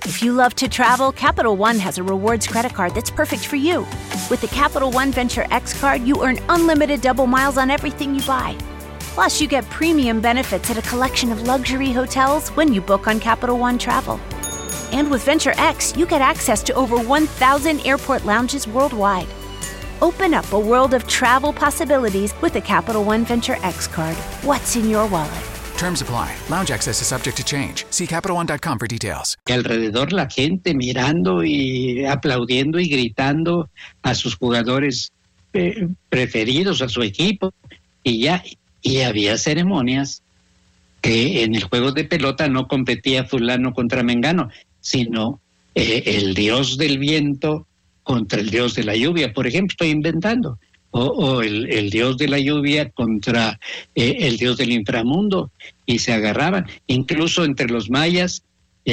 If you love to travel, Capital One has a rewards credit card that's perfect for you. With the Capital One Venture X card, you earn unlimited double miles on everything you buy. Plus, you get premium benefits at a collection of luxury hotels when you book on Capital One Travel. And with Venture X, you get access to over 1,000 airport lounges worldwide. Open up a world of travel possibilities with the Capital One Venture X card. What's in your wallet? Terms apply. Lounge access is subject to change. See CapitalOne.com for details. Y alrededor la gente mirando y aplaudiendo y gritando a sus jugadores preferidos, a su equipo. Y había ceremonias que en el juego de pelota no competía fulano contra mengano, sino el dios del viento contra el dios de la lluvia, por ejemplo, estoy inventando. O el dios de la lluvia contra el dios del inframundo, y se agarraban. Incluso entre los mayas,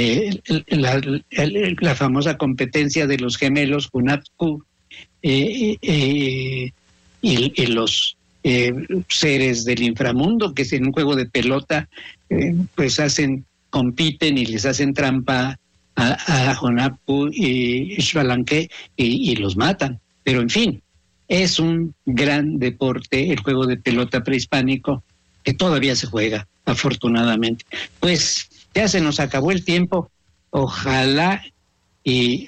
la famosa competencia de los gemelos, Hunahpu, y los seres del inframundo, que en un juego de pelota, pues compiten y les hacen trampa a Hunahpu y Xbalanque y los matan. Pero en fin, es un gran deporte el juego de pelota prehispánico que todavía se juega, afortunadamente. Pues ya se nos acabó el tiempo. Ojalá y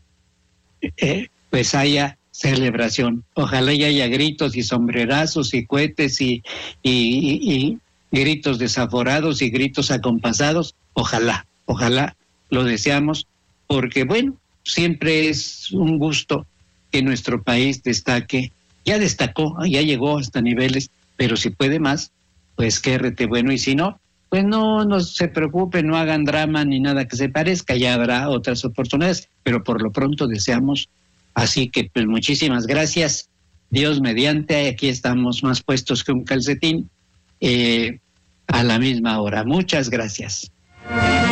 pues haya celebración. Ojalá y haya gritos y sombrerazos y cohetes y gritos desaforados y gritos acompasados. Ojalá lo deseamos, porque bueno, siempre es un gusto que nuestro país destaque. Ya destacó, ya llegó hasta niveles, pero si puede más, pues quérrete bueno, y si no, pues no se preocupe, no hagan drama ni nada que se parezca, ya habrá otras oportunidades, pero por lo pronto deseamos. Así que pues muchísimas gracias, Dios mediante, aquí estamos más puestos que un calcetín, a la misma hora. Muchas gracias.